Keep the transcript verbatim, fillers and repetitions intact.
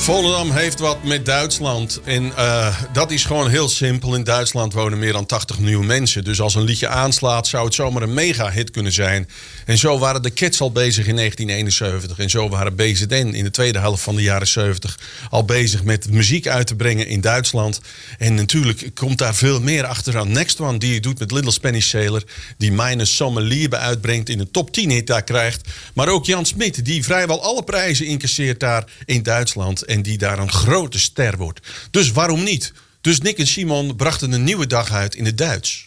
Volendam heeft wat met Duitsland. En uh, dat is gewoon heel simpel. In Duitsland wonen meer dan tachtig miljoen mensen. Dus als een liedje aanslaat, zou het zomaar een mega-hit kunnen zijn. En zo waren de Cats al bezig in negentien eenenzeventig. En zo waren B Z N in de tweede helft van de jaren zeventig al bezig met muziek uit te brengen in Duitsland. En natuurlijk komt daar veel meer achteraan. Next One, die je doet met Little Spanish Sailor, die Meine Sommerliebe uitbrengt, in de top tien hit daar krijgt. Maar ook Jan Smit, die vrijwel alle prijzen incasseert daar in Duitsland. En die daar een grote ster wordt. Dus waarom niet? Dus Nick en Simon brachten een nieuwe dag uit in het Duits.